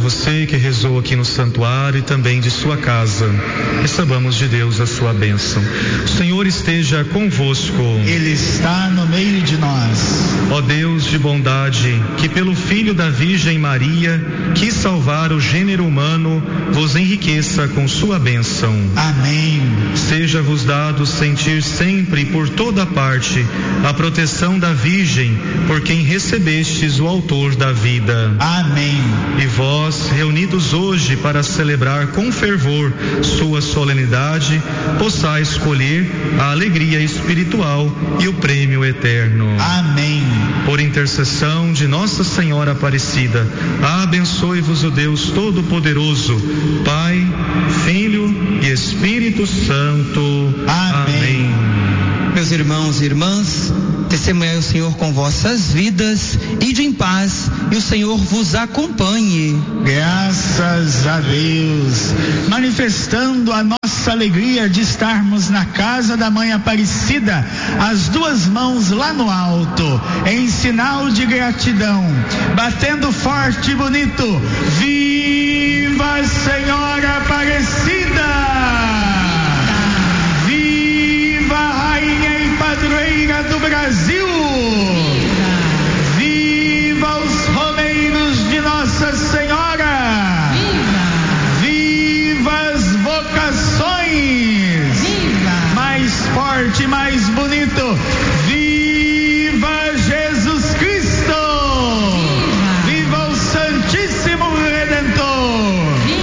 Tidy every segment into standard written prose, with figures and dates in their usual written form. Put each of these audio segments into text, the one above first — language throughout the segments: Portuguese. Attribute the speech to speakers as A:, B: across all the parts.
A: você que rezou aqui no santuário e também de sua casa. Recebamos de Deus a sua bênção. O Senhor esteja convosco.
B: Ele está no meio de nós.
A: Ó Deus de bondade, que pelo Filho da Virgem Maria quis salvar o gênero humano, vos enriqueça com sua bênção.
B: Amém.
A: Seja-vos dado sentir sempre e por toda parte a proteção da Virgem, por quem recebestes o Autor da vida.
B: Amém.
A: E vós, reunidos hoje para celebrar com fervor sua solenidade, possais escolher a alegria espiritual e o prêmio eterno.
B: Amém.
A: Por intercessão de Nossa Senhora Aparecida, abençoe-vos o Deus Todo-Poderoso, Pai, Filho e Espírito Santo. Amém.
C: Meus irmãos e irmãs, testemunhai o Senhor com vossas vidas, ide em paz e o Senhor vos acompanhe.
B: Graças a Deus. Manifestando a nossa alegria de estarmos na casa da Mãe Aparecida, as duas mãos lá no alto, em sinal de gratidão, batendo forte e bonito. Viva Senhora Aparecida! Padroeira do Brasil, viva os romeiros de Nossa Senhora, viva as vocações, mais forte, mais bonito, viva Jesus Cristo, viva o Santíssimo Redentor.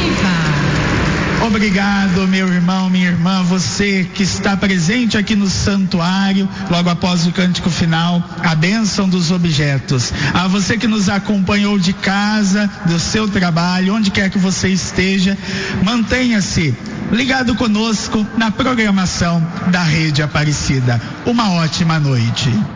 B: Obrigado, meu irmão, minha irmã, você que está presente aqui no santuário, logo após o cântico final, a bênção dos objetos. A você que nos acompanhou de casa, do seu trabalho, onde quer que você esteja, mantenha-se ligado conosco na programação da Rede Aparecida. Uma ótima noite.